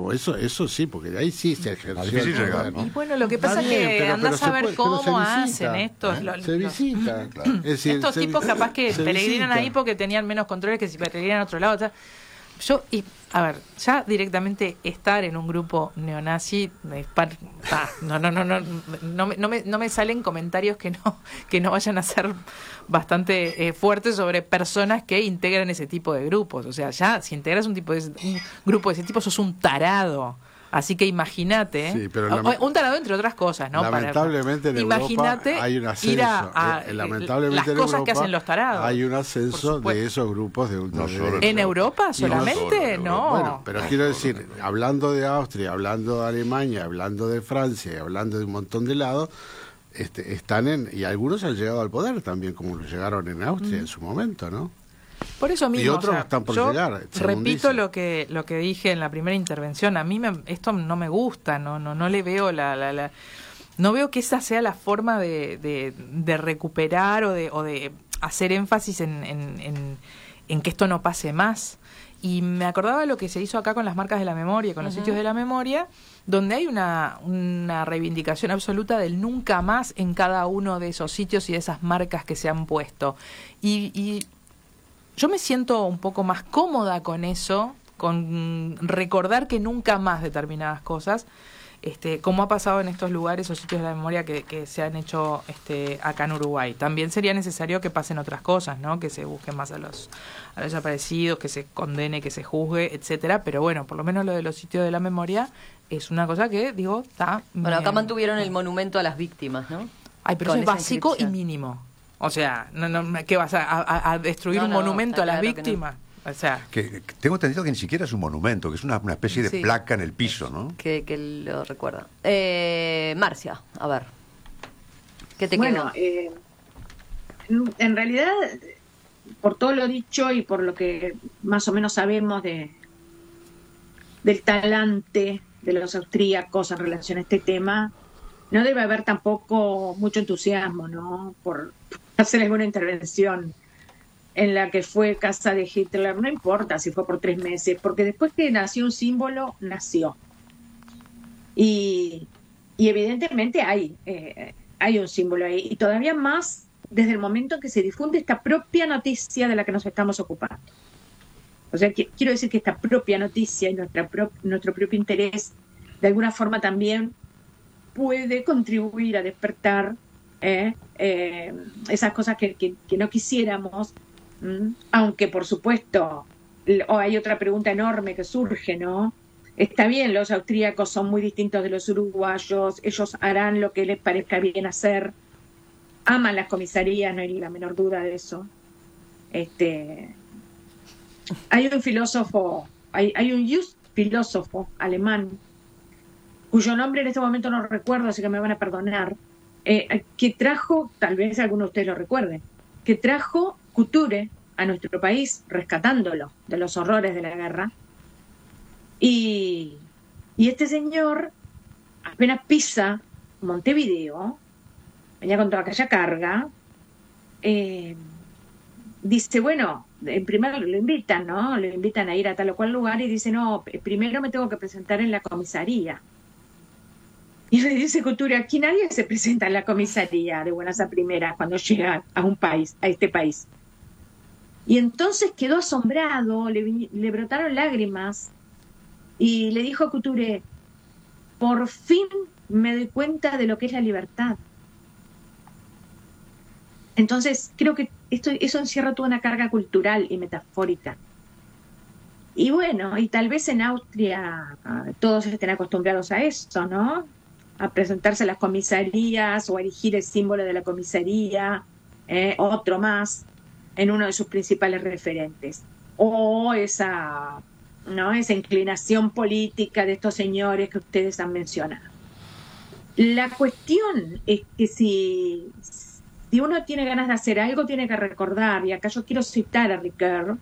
Bravo, eso sí, porque de ahí sí se ejerció el poder, ¿no? Y bueno, lo que pasa es que andás a ver cómo hacen estos. Se visita, claro. Es decir, estos tipos capaz que peregrinan visita ahí porque tenían menos controles que si peregrinan a otro lado. O sea, a ver, ya directamente estar en un grupo neonazi, no me salen comentarios que no vayan a ser bastante fuertes sobre personas que integran ese tipo de grupos. O sea, ya si integras un grupo de ese tipo, sos un tarado. Así que imagínate, sí, un tarado entre otras cosas, ¿no? Lamentablemente en Europa hay un ascenso. Lamentablemente las cosas que hacen los tarados. Hay un ascenso de esos grupos de ultraderecha. ¿En Europa solamente? No. Bueno, pero quiero decir, hablando de Austria, hablando de Alemania, hablando de Francia, hablando de un montón de lados, están y algunos han llegado al poder también, como lo llegaron en Austria en su momento, ¿no? Por eso mismo, y otros están por llegar. Repito lo que dije en la primera intervención. A mí esto no me gusta, no le veo no veo que esa sea la forma de recuperar o de hacer énfasis en que esto no pase más. Y me acordaba de lo que se hizo acá con las marcas de la memoria, con los sitios de la memoria, donde hay una reivindicación absoluta del nunca más en cada uno de esos sitios y de esas marcas que se han puesto. Y yo me siento un poco más cómoda con eso, con recordar que nunca más determinadas cosas, como ha pasado en estos lugares o sitios de la memoria que se han hecho acá en Uruguay. También sería necesario que pasen otras cosas, ¿no? Que se busquen más a los desaparecidos, que se condene, que se juzgue, etcétera. Pero bueno, por lo menos lo de los sitios de la memoria es una cosa que, digo, está... Bueno, acá mantuvieron el monumento a las víctimas, ¿no? Ay, pero eso es básico y mínimo. O sea, ¿qué vas a destruir un monumento a las víctimas? O sea, que tengo entendido que ni siquiera es un monumento, que es una especie de placa en el piso, ¿no? Que lo recuerda. Marcia, a ver, ¿qué te quedó? En realidad, por todo lo dicho y por lo que más o menos sabemos del talante de los austríacos en relación a este tema, no debe haber tampoco mucho entusiasmo, ¿no? Por hacer alguna intervención en la que fue casa de Hitler, no importa si fue por 3 meses, porque después que nació un símbolo, nació. Y evidentemente hay un símbolo ahí, y todavía más desde el momento en que se difunde esta propia noticia de la que nos estamos ocupando. O sea, quiero decir que esta propia noticia y nuestro propio interés, de alguna forma también puede contribuir a despertar esas cosas que no quisiéramos, aunque por supuesto hay otra pregunta enorme que surge, ¿no? Está bien, los austríacos son muy distintos de los uruguayos, ellos harán lo que les parezca bien hacer, aman las comisarías, no hay ni la menor duda de eso. Hay un filósofo, hay un filósofo alemán, cuyo nombre en este momento no recuerdo, así que me van a perdonar, que trajo, tal vez alguno de ustedes lo recuerden, que trajo Couture a nuestro país, rescatándolo de los horrores de la guerra. Y este señor, apenas pisa Montevideo, venía con toda aquella carga, dice, bueno, primero lo invitan, ¿no? Lo invitan a ir a tal o cual lugar y dice, no, primero me tengo que presentar en la comisaría. Y le dice Couture, aquí nadie se presenta en la comisaría de buenas a primeras cuando llega a este país. Y entonces quedó asombrado, le brotaron lágrimas y le dijo a Couture, por fin me doy cuenta de lo que es la libertad. Entonces creo que eso encierra toda una carga cultural y metafórica. Y bueno, y tal vez en Austria todos estén acostumbrados a eso, ¿no? A presentarse a las comisarías o a erigir el símbolo de la comisaría, otro más, en uno de sus principales referentes. O esa inclinación política de estos señores que ustedes han mencionado. La cuestión es que si uno tiene ganas de hacer algo, tiene que recordar, y acá yo quiero citar a Ricoeur,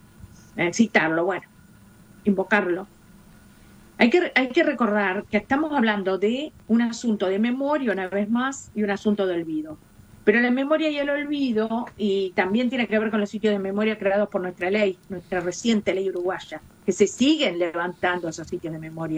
invocarlo. Hay que recordar que estamos hablando de un asunto de memoria, una vez más, y un asunto de olvido. Pero la memoria y el olvido, y también tiene que ver con los sitios de memoria creados por nuestra reciente ley uruguaya, que se siguen levantando esos sitios de memoria.